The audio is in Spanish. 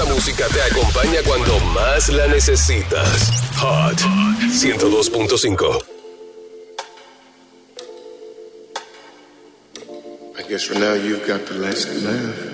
Esta música te acompaña cuando más la necesitas. Hot 102.5. I guess for now you've got the last laugh.